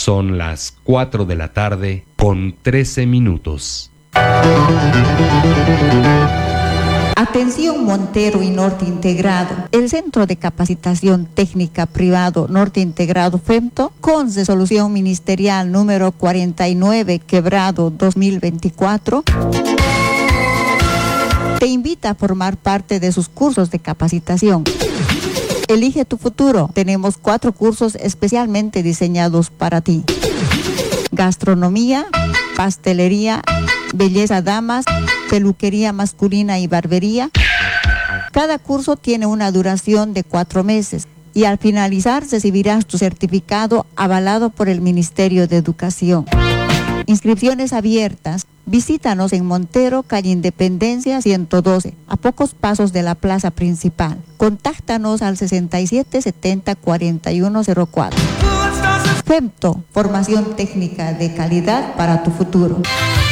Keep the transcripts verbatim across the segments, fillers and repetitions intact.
Son las cuatro de la tarde con trece minutos. Atención Montero y Norte Integrado. El Centro de Capacitación Técnica Privado Norte Integrado FEMTO, con resolución ministerial número cuarenta y nueve quebrado dos mil veinticuatro, te invita a formar parte de sus cursos de capacitación. Elige tu futuro. Tenemos cuatro cursos especialmente diseñados para ti: gastronomía, pastelería, belleza damas, peluquería masculina y barbería. Cada curso tiene una duración de cuatro meses y al finalizar recibirás tu certificado avalado por el Ministerio de Educación. Inscripciones abiertas. Visítanos en Montero, calle Independencia ciento doce, a pocos pasos de la plaza principal. Contáctanos al sesenta y siete setenta cuarenta y uno cero cuatro. FEMTO, formación técnica de calidad para tu futuro.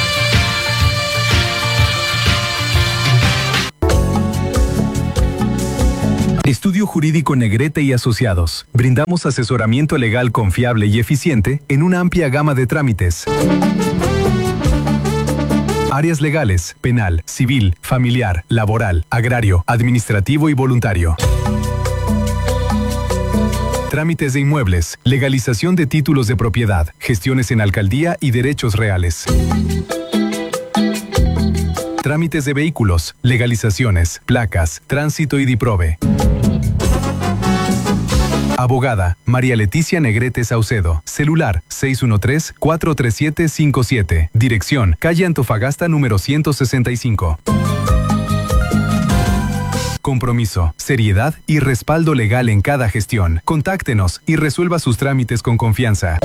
Estudio Jurídico Negrete y Asociados. Brindamos asesoramiento legal confiable y eficiente en una amplia gama de trámites. Áreas legales, penal, civil, familiar, laboral, agrario, administrativo y voluntario. Trámites de inmuebles, legalización de títulos de propiedad, gestiones en alcaldía y derechos reales. Trámites de vehículos, legalizaciones, placas, tránsito y DIPROVE. Abogada María Leticia Negrete Saucedo. Celular seis uno tres, cuatro tres siete, cinco siete. Dirección calle Antofagasta número ciento sesenta y cinco. Compromiso, seriedad y respaldo legal en cada gestión. Contáctenos y resuelva sus trámites con confianza.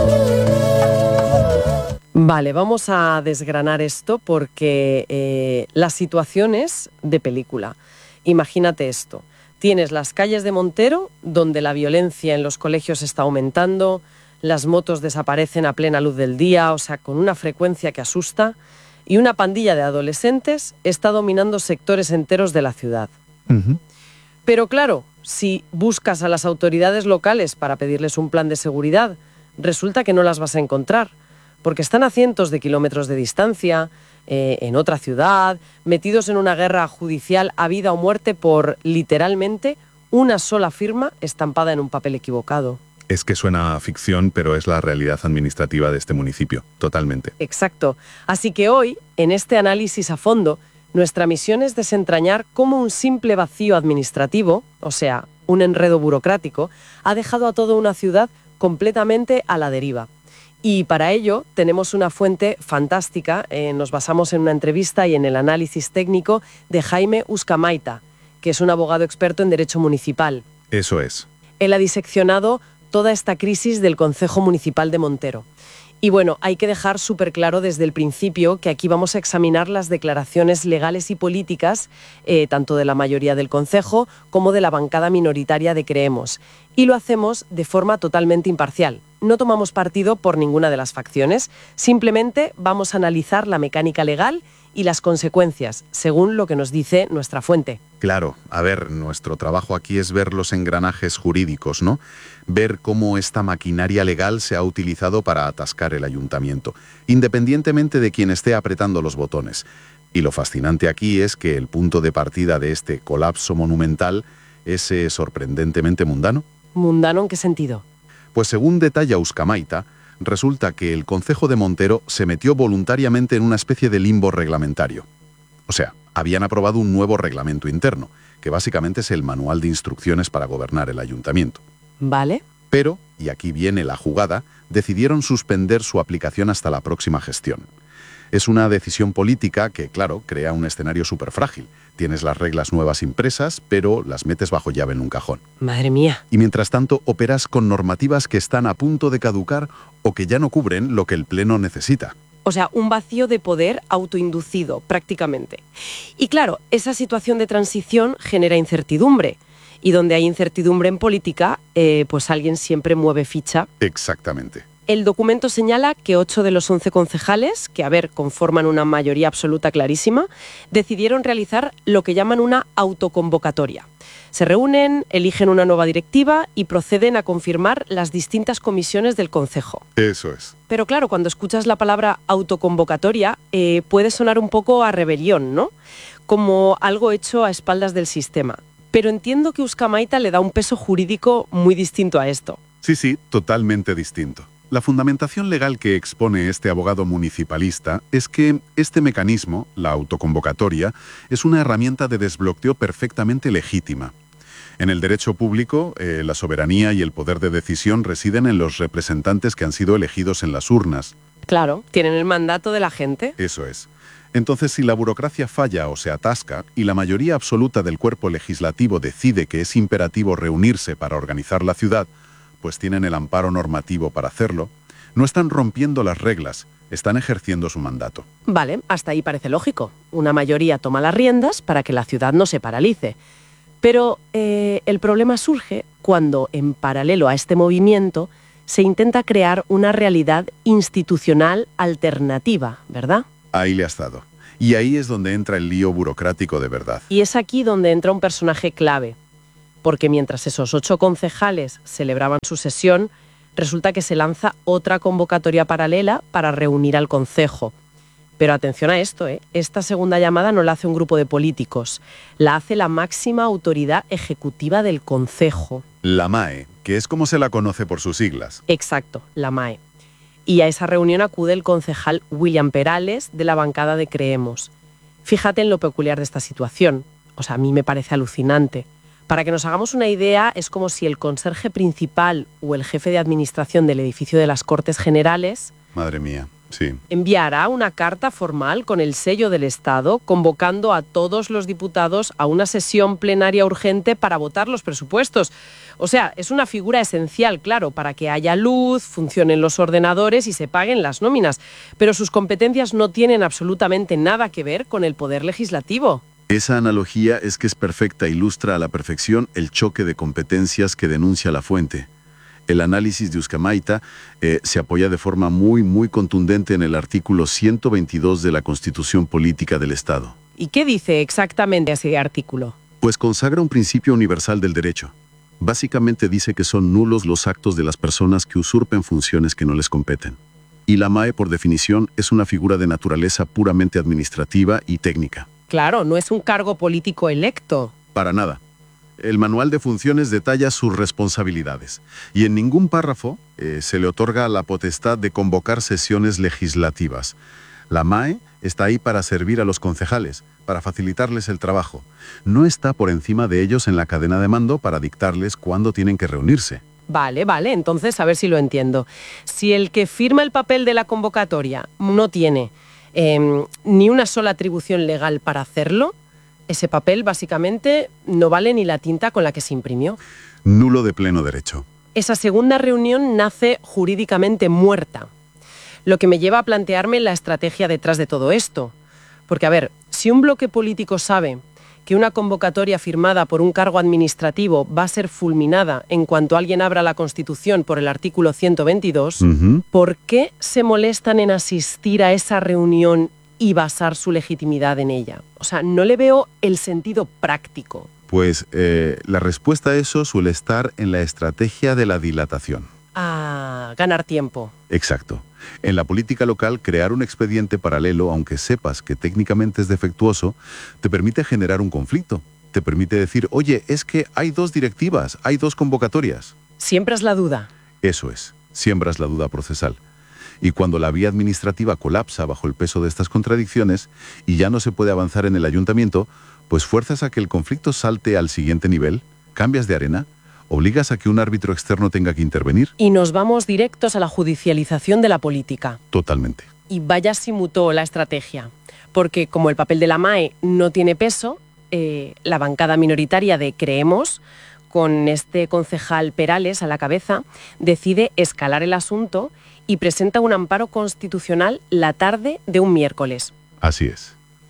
Vale, vamos a desgranar esto porque eh, las situaciones de película. Imagínate esto. Tienes las calles de Montero, donde la violencia en los colegios está aumentando, las motos desaparecen a plena luz del día, o sea, con una frecuencia que asusta, y una pandilla de adolescentes está dominando sectores enteros de la ciudad. Uh-huh. Pero claro, si buscas a las autoridades locales para pedirles un plan de seguridad, resulta que no las vas a encontrar, porque están a cientos de kilómetros de distancia, eh, en otra ciudad, metidos en una guerra judicial a vida o muerte por, literalmente, una sola firma estampada en un papel equivocado. Es que suena a ficción, pero es la realidad administrativa de este municipio, totalmente. Exacto. Así que hoy, en este análisis a fondo, nuestra misión es desentrañar cómo un simple vacío administrativo, o sea, un enredo burocrático, ha dejado a toda una ciudad completamente a la deriva. Y para ello tenemos una fuente fantástica, eh, nos basamos en una entrevista y en el análisis técnico de Jaime Uzcamaita, que es un abogado experto en derecho municipal. Eso es. Él ha diseccionado toda esta crisis del Concejo Municipal de Montero. Y bueno, hay que dejar súper claro desde el principio que aquí vamos a examinar las declaraciones legales y políticas, eh, tanto de la mayoría del Concejo como de la bancada minoritaria de Creemos. Y lo hacemos de forma totalmente imparcial. No tomamos partido por ninguna de las facciones, simplemente vamos a analizar la mecánica legal y las consecuencias, según lo que nos dice nuestra fuente. Claro, a ver, nuestro trabajo aquí es ver los engranajes jurídicos, ¿no? Ver cómo esta maquinaria legal se ha utilizado para atascar el ayuntamiento, independientemente de quien esté apretando los botones. Y lo fascinante aquí es que el punto de partida de este colapso monumental es eh, sorprendentemente mundano. ¿Mundano en qué sentido? Pues según detalla Uzcamaita, resulta que el Concejo de Montero se metió voluntariamente en una especie de limbo reglamentario. O sea, habían aprobado un nuevo reglamento interno, que básicamente es el manual de instrucciones para gobernar el ayuntamiento. Vale. Pero, y aquí viene la jugada, decidieron suspender su aplicación hasta la próxima gestión. Es una decisión política que, claro, crea un escenario súper frágil. Tienes las reglas nuevas impresas, pero las metes bajo llave en un cajón. Madre mía. Y mientras tanto, operas con normativas que están a punto de caducar o que ya no cubren lo que el Pleno necesita. O sea, un vacío de poder autoinducido, prácticamente. Y claro, esa situación de transición genera incertidumbre. Y donde hay incertidumbre en política, eh, pues alguien siempre mueve ficha. Exactamente. El documento señala que ocho de los once concejales, que a ver, conforman una mayoría absoluta clarísima, decidieron realizar lo que llaman una autoconvocatoria. Se reúnen, eligen una nueva directiva y proceden a confirmar las distintas comisiones del concejo. Eso es. Pero claro, cuando escuchas la palabra autoconvocatoria, eh, puede sonar un poco a rebelión, ¿no? Como algo hecho a espaldas del sistema. Pero entiendo que Uzkamaita le da un peso jurídico muy distinto a esto. Sí, sí, totalmente distinto. La fundamentación legal que expone este abogado municipalista es que este mecanismo, la autoconvocatoria, es una herramienta de desbloqueo perfectamente legítima. En el derecho público, eh, la soberanía y el poder de decisión residen en los representantes que han sido elegidos en las urnas. Claro, tienen el mandato de la gente. Eso es. Entonces, si la burocracia falla o se atasca y la mayoría absoluta del cuerpo legislativo decide que es imperativo reunirse para organizar la ciudad, pues tienen el amparo normativo para hacerlo, no están rompiendo las reglas, están ejerciendo su mandato. Vale, hasta ahí parece lógico. Una mayoría toma las riendas para que la ciudad no se paralice. Pero eh, el problema surge cuando, en paralelo a este movimiento, se intenta crear una realidad institucional alternativa, ¿verdad? Ahí le has dado. Y ahí es donde entra el lío burocrático de verdad. Y es aquí donde entra un personaje clave. Porque mientras esos ocho concejales celebraban su sesión, resulta que se lanza otra convocatoria paralela para reunir al concejo. Pero atención a esto, ¿eh? Esta segunda llamada no la hace un grupo de políticos, la hace la máxima autoridad ejecutiva del concejo. La M A E, que es como se la conoce por sus siglas. Exacto, la M A E. Y a esa reunión acude el concejal William Perales de la bancada de Creemos. Fíjate en lo peculiar de esta situación. O sea, a mí me parece alucinante. Para que nos hagamos una idea, es como si el conserje principal o el jefe de administración del edificio de las Cortes Generales... Madre mía, sí. Enviará una carta formal con el sello del Estado convocando a todos los diputados a una sesión plenaria urgente para votar los presupuestos. O sea, es una figura esencial, claro, para que haya luz, funcionen los ordenadores y se paguen las nóminas. Pero sus competencias no tienen absolutamente nada que ver con el poder legislativo. Esa analogía es que es perfecta, ilustra a la perfección el choque de competencias que denuncia la fuente. El análisis de Uzkamaita eh, se apoya de forma muy, muy contundente en el artículo ciento veintidós de la Constitución Política del Estado. ¿Y qué dice exactamente ese artículo? Pues consagra un principio universal del derecho. Básicamente dice que son nulos los actos de las personas que usurpen funciones que no les competen. Y la M A E, por definición, es una figura de naturaleza puramente administrativa y técnica. Claro, no es un cargo político electo. Para nada. El manual de funciones detalla sus responsabilidades y en ningún párrafo eh, se le otorga la potestad de convocar sesiones legislativas. La M A E está ahí para servir a los concejales, para facilitarles el trabajo. No está por encima de ellos en la cadena de mando para dictarles cuándo tienen que reunirse. Vale, vale, entonces a ver si lo entiendo. Si el que firma el papel de la convocatoria no tiene eh, ni una sola atribución legal para hacerlo, ese papel básicamente no vale ni la tinta con la que se imprimió. Nulo de pleno derecho. Esa segunda reunión nace jurídicamente muerta. Lo que me lleva a plantearme la estrategia detrás de todo esto. Porque, a ver, si un bloque político sabe que una convocatoria firmada por un cargo administrativo va a ser fulminada en cuanto alguien abra la Constitución por el artículo ciento veintidós, Uh-huh. ¿por qué se molestan en asistir a esa reunión y basar su legitimidad en ella? O sea, no le veo el sentido práctico. Pues eh, la respuesta a eso suele estar en la estrategia de la dilatación. A ganar tiempo. Exacto. En la política local, crear un expediente paralelo, aunque sepas que técnicamente es defectuoso, te permite generar un conflicto. Te permite decir, oye, es que hay dos directivas, hay dos convocatorias. Siempre es la duda. Eso es, siembras la duda procesal. Y cuando la vía administrativa colapsa bajo el peso de estas contradicciones y ya no se puede avanzar en el ayuntamiento, pues fuerzas a que el conflicto salte al siguiente nivel, cambias de arena, obligas a que un árbitro externo tenga que intervenir. Y nos vamos directos a la judicialización de la política. Totalmente. Y vaya si mutó la estrategia. Porque como el papel de la M A E no tiene peso, eh, la bancada minoritaria de Creemos, con este concejal Perales a la cabeza, decide escalar el asunto y presenta un amparo constitucional la tarde de un miércoles. Así es.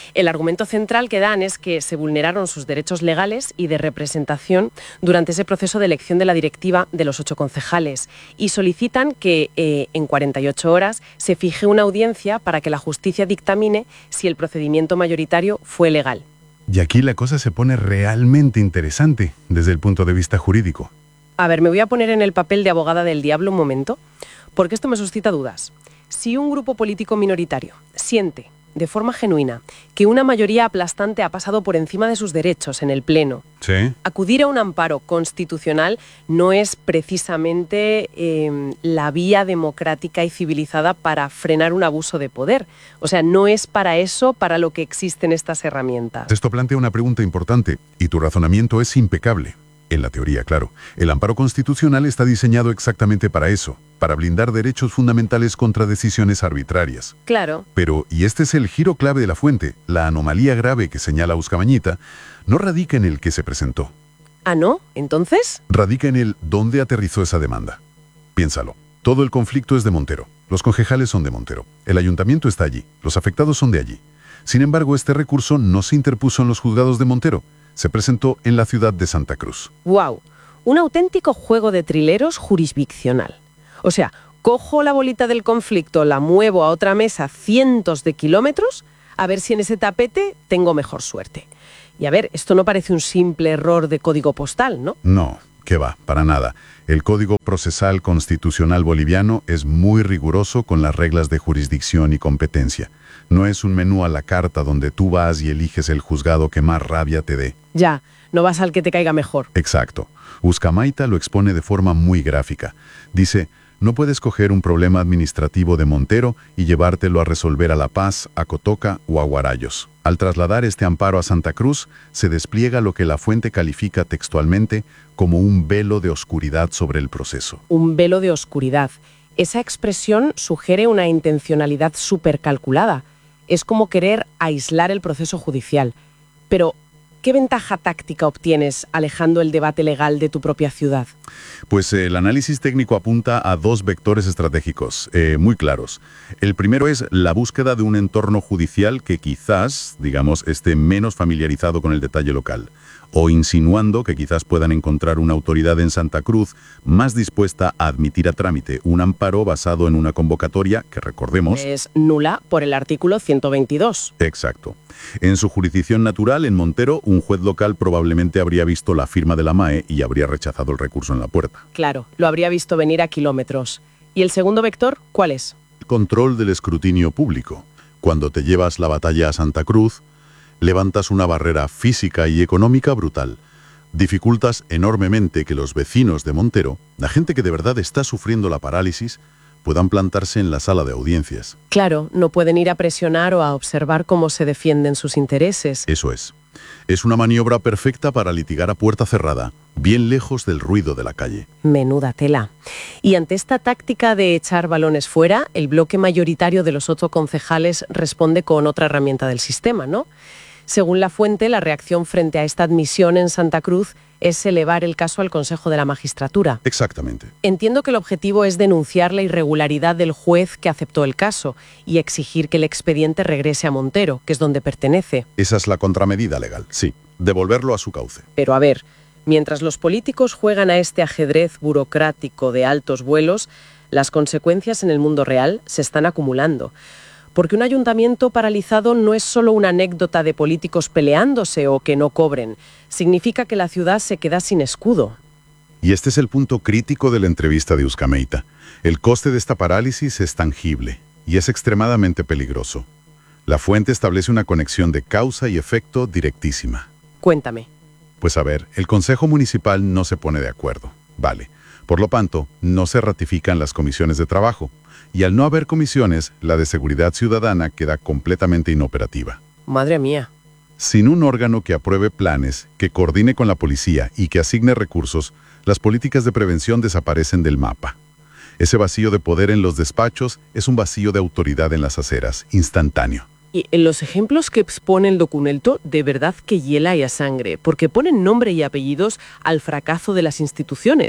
El argumento central que dan es que se vulneraron sus derechos legales y de representación durante ese proceso de elección de la directiva de los ocho concejales y solicitan que eh, en cuarenta y ocho horas se fije una audiencia para que la justicia dictamine si el procedimiento mayoritario fue legal. Y aquí la cosa se pone realmente interesante desde el punto de vista jurídico. A ver, me voy a poner en el papel de abogada del diablo un momento, porque esto me suscita dudas. Si un grupo político minoritario siente de forma genuina que una mayoría aplastante ha pasado por encima de sus derechos en el Pleno, Sí. acudir a un amparo constitucional no es precisamente eh, la vía democrática y civilizada para frenar un abuso de poder. O sea, no es para eso para lo que existen estas herramientas. Esto plantea una pregunta importante, y tu razonamiento es impecable. En la teoría, claro. El amparo constitucional está diseñado exactamente para eso, para blindar derechos fundamentales contra decisiones arbitrarias. Claro. Pero, y este es el giro clave de la fuente, la anomalía grave que señala Uskamañita, no radica en el que se presentó. ¿Ah, no? ¿Entonces? Radica en el dónde aterrizó esa demanda. Piénsalo. Todo el conflicto es de Montero. Los concejales son de Montero. El ayuntamiento está allí. Los afectados son de allí. Sin embargo, este recurso no se interpuso en los juzgados de Montero. Se presentó en la ciudad de Santa Cruz. ¡Wow! Un auténtico juego de trileros jurisdiccional. O sea, cojo la bolita del conflicto, la muevo a otra mesa cientos de kilómetros, a ver si en ese tapete tengo mejor suerte. Y a ver, esto no parece un simple error de código postal, ¿no? No, que va, para nada. El Código Procesal Constitucional Boliviano es muy riguroso con las reglas de jurisdicción y competencia. No es un menú a la carta donde tú vas y eliges el juzgado que más rabia te dé. Ya, no vas al que te caiga mejor. Exacto. Uskamaita lo expone de forma muy gráfica. Dice, no puedes coger un problema administrativo de Montero y llevártelo a resolver a La Paz, a Cotoca o a Guarayos. Al trasladar este amparo a Santa Cruz, se despliega lo que la fuente califica textualmente como un velo de oscuridad sobre el proceso. Un velo de oscuridad. Esa expresión sugiere una intencionalidad súper calculada. Es como querer aislar el proceso judicial. Pero, ¿qué ventaja táctica obtienes alejando el debate legal de tu propia ciudad? Pues eh, el análisis técnico apunta a dos vectores estratégicos eh, muy claros. El primero es la búsqueda de un entorno judicial que quizás, digamos, esté menos familiarizado con el detalle local, o insinuando que quizás puedan encontrar una autoridad en Santa Cruz más dispuesta a admitir a trámite un amparo basado en una convocatoria que, recordemos, es nula por el artículo ciento veintidós. Exacto. En su jurisdicción natural, en Montero, un juez local probablemente habría visto la firma de la M A E y habría rechazado el recurso en la puerta. Claro, lo habría visto venir a kilómetros. ¿Y el segundo vector, cuál es? El control del escrutinio público. Cuando te llevas la batalla a Santa Cruz, levantas una barrera física y económica brutal. Dificultas enormemente que los vecinos de Montero, la gente que de verdad está sufriendo la parálisis, puedan plantarse en la sala de audiencias. Claro, no pueden ir a presionar o a observar cómo se defienden sus intereses. Eso es. Es una maniobra perfecta para litigar a puerta cerrada, bien lejos del ruido de la calle. Menuda tela. Y ante esta táctica de echar balones fuera, el bloque mayoritario de los ocho concejales responde con otra herramienta del sistema, ¿no? Según la fuente, la reacción frente a esta admisión en Santa Cruz es elevar el caso al Consejo de la Magistratura. Exactamente. Entiendo que el objetivo es denunciar la irregularidad del juez que aceptó el caso y exigir que el expediente regrese a Montero, que es donde pertenece. Esa es la contramedida legal, sí. Devolverlo a su cauce. Pero a ver, mientras los políticos juegan a este ajedrez burocrático de altos vuelos, las consecuencias en el mundo real se están acumulando. Porque un ayuntamiento paralizado no es solo una anécdota de políticos peleándose o que no cobren. Significa que la ciudad se queda sin escudo. Y este es el punto crítico de la entrevista de Uskamaita. El coste de esta parálisis es tangible y es extremadamente peligroso. La fuente establece una conexión de causa y efecto directísima. Cuéntame. Pues a ver, el Consejo Municipal no se pone de acuerdo. Vale. Por lo tanto, no se ratifican las comisiones de trabajo. Y al no haber comisiones, la de seguridad ciudadana queda completamente inoperativa. Madre mía. Sin un órgano que apruebe planes, que coordine con la policía y que asigne recursos, las políticas de prevención desaparecen del mapa. Ese vacío de poder en los despachos es un vacío de autoridad en las aceras, instantáneo. Y en los ejemplos que expone el documento, de verdad que hiela y a sangre, porque ponen nombre y apellidos al fracaso de las instituciones.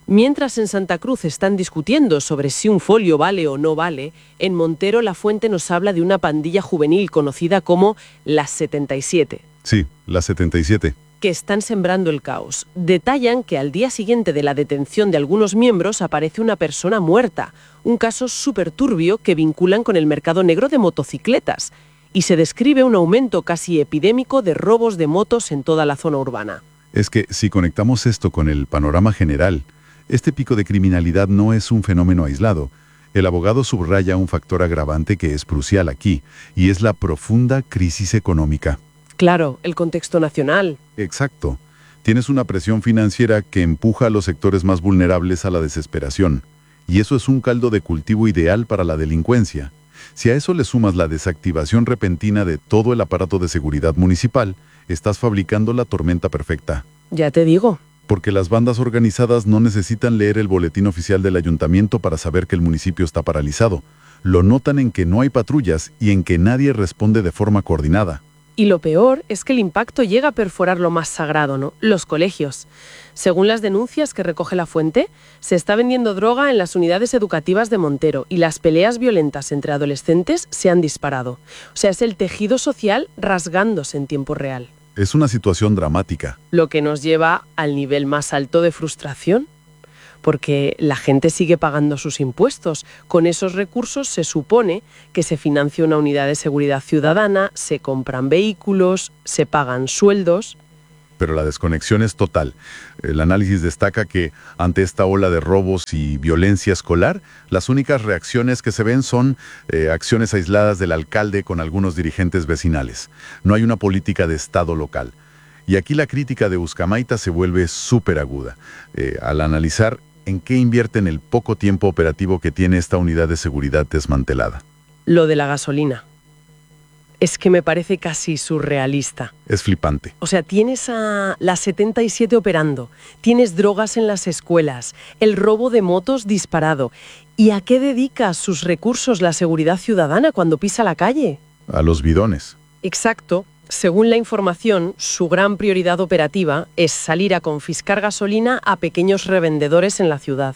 Mientras en Santa Cruz están discutiendo sobre si un folio vale o no vale, en Montero la fuente nos habla de una pandilla juvenil conocida como las setenta y siete. Sí, las setenta y siete. Que están sembrando el caos. Detallan que al día siguiente de la detención de algunos miembros aparece una persona muerta, un caso súper turbio que vinculan con el mercado negro de motocicletas, y se describe un aumento casi epidémico de robos de motos en toda la zona urbana. Es que si conectamos esto con el panorama general, este pico de criminalidad no es un fenómeno aislado. El abogado subraya un factor agravante que es crucial aquí, y es la profunda crisis económica. Claro, el contexto nacional. Exacto. Tienes una presión financiera que empuja a los sectores más vulnerables a la desesperación. Y eso es un caldo de cultivo ideal para la delincuencia. Si a eso le sumas la desactivación repentina de todo el aparato de seguridad municipal, estás fabricando la tormenta perfecta. Ya te digo. Porque las bandas organizadas no necesitan leer el boletín oficial del ayuntamiento para saber que el municipio está paralizado. Lo notan en que no hay patrullas y en que nadie responde de forma coordinada. Y lo peor es que el impacto llega a perforar lo más sagrado, ¿no? Los colegios. Según las denuncias que recoge la fuente, se está vendiendo droga en las unidades educativas de Montero y las peleas violentas entre adolescentes se han disparado. O sea, es el tejido social rasgándose en tiempo real. Es una situación dramática. Lo que nos lleva al nivel más alto de frustración. Porque la gente sigue pagando sus impuestos. Con esos recursos se supone que se financia una unidad de seguridad ciudadana, se compran vehículos, se pagan sueldos. Pero la desconexión es total. El análisis destaca que ante esta ola de robos y violencia escolar, las únicas reacciones que se ven son eh, acciones aisladas del alcalde con algunos dirigentes vecinales. No hay una política de Estado local. Y aquí la crítica de Ucamaita se vuelve súper aguda. Eh, al analizar en qué invierten el poco tiempo operativo que tiene esta unidad de seguridad desmantelada. Lo de la gasolina. Es que me parece casi surrealista. Es flipante. O sea, tienes a las setenta y siete operando, tienes drogas en las escuelas, el robo de motos disparado. ¿Y a qué dedica sus recursos la seguridad ciudadana cuando pisa la calle? A los bidones. Exacto. Según la información, su gran prioridad operativa es salir a confiscar gasolina a pequeños revendedores en la ciudad.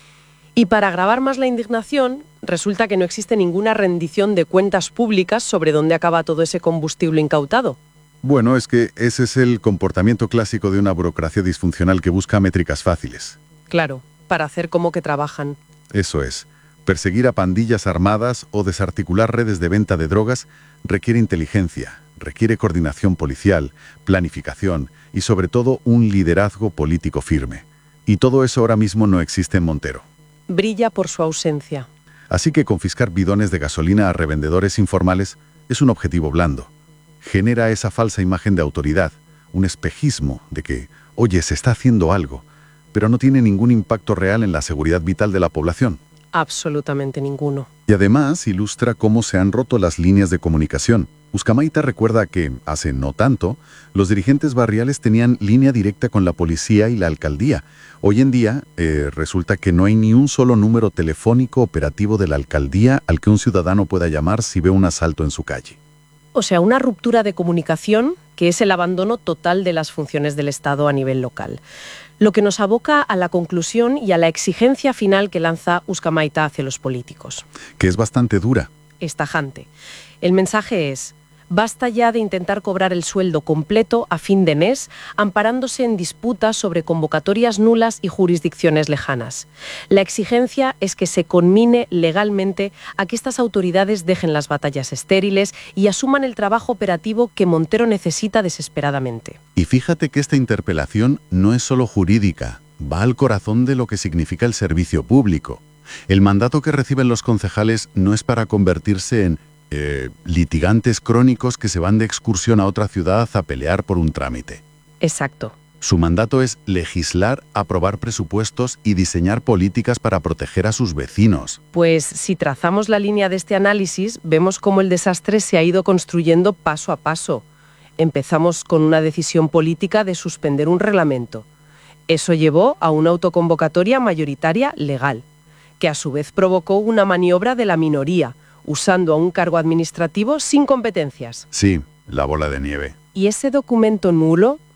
Y para agravar más la indignación, resulta que no existe ninguna rendición de cuentas públicas sobre dónde acaba todo ese combustible incautado. Bueno, es que ese es el comportamiento clásico de una burocracia disfuncional que busca métricas fáciles. Claro, para hacer como que trabajan. Eso es. Perseguir a pandillas armadas o desarticular redes de venta de drogas requiere inteligencia, requiere coordinación policial, planificación y sobre todo un liderazgo político firme. Y todo eso ahora mismo no existe en Montero. Brilla por su ausencia. Así que confiscar bidones de gasolina a revendedores informales es un objetivo blando. Genera esa falsa imagen de autoridad, un espejismo de que, oye, se está haciendo algo, pero no tiene ningún impacto real en la seguridad vital de la población. Absolutamente ninguno. Y además ilustra cómo se han roto las líneas de comunicación. Ucamaita recuerda que, hace no tanto, los dirigentes barriales tenían línea directa con la policía y la alcaldía. Hoy en día, eh, resulta que no hay ni un solo número telefónico operativo de la alcaldía al que un ciudadano pueda llamar si ve un asalto en su calle. O sea, una ruptura de comunicación que es el abandono total de las funciones del Estado a nivel local. Lo que nos aboca a la conclusión y a la exigencia final que lanza Ucamaita hacia los políticos. Que es bastante dura. Es tajante. El mensaje es: basta ya de intentar cobrar el sueldo completo a fin de mes, amparándose en disputas sobre convocatorias nulas y jurisdicciones lejanas. La exigencia es que se conmine legalmente a que estas autoridades dejen las batallas estériles y asuman el trabajo operativo que Montero necesita desesperadamente. Y fíjate que esta interpelación no es solo jurídica, va al corazón de lo que significa el servicio público. El mandato que reciben los concejales no es para convertirse en Eh, litigantes crónicos que se van de excursión a otra ciudad a pelear por un trámite. Exacto. Su mandato es legislar, aprobar presupuestos y diseñar políticas para proteger a sus vecinos. Pues si trazamos la línea de este análisis, vemos cómo el desastre se ha ido construyendo paso a paso. Empezamos con una decisión política de suspender un reglamento. Eso llevó a una autoconvocatoria mayoritaria legal, que a su vez provocó una maniobra de la minoría, usando a un cargo administrativo sin competencias. Sí, la bola de nieve. Y ese documento nulo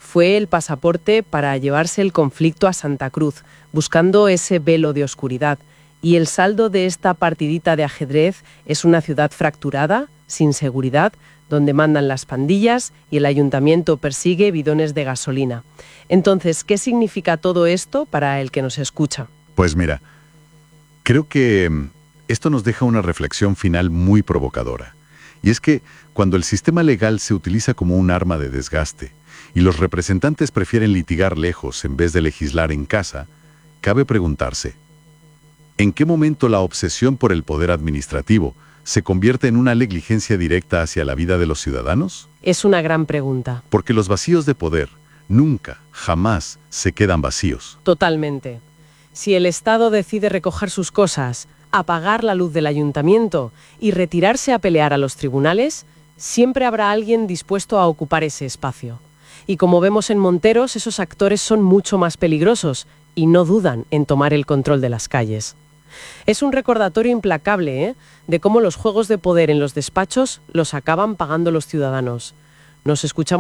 fue el pasaporte para llevarse el conflicto a Santa Cruz, buscando ese velo de oscuridad. Y el saldo de esta partidita de ajedrez es una ciudad fracturada, sin seguridad, donde mandan las pandillas y el ayuntamiento persigue bidones de gasolina. Entonces, ¿qué significa todo esto para el que nos escucha? Pues mira, creo que esto nos deja una reflexión final muy provocadora. Y es que cuando el sistema legal se utiliza como un arma de desgaste y los representantes prefieren litigar lejos en vez de legislar en casa, cabe preguntarse, ¿en qué momento la obsesión por el poder administrativo se convierte en una negligencia directa hacia la vida de los ciudadanos? Es una gran pregunta. Porque los vacíos de poder nunca, jamás se quedan vacíos. Totalmente. Si el Estado decide recoger sus cosas, apagar la luz del ayuntamiento y retirarse a pelear a los tribunales, siempre habrá alguien dispuesto a ocupar ese espacio. Y como vemos en Monteros, esos actores son mucho más peligrosos y no dudan en tomar el control de las calles. Es un recordatorio implacable, ¿eh?, de cómo los juegos de poder en los despachos los acaban pagando los ciudadanos. Nos escuchamos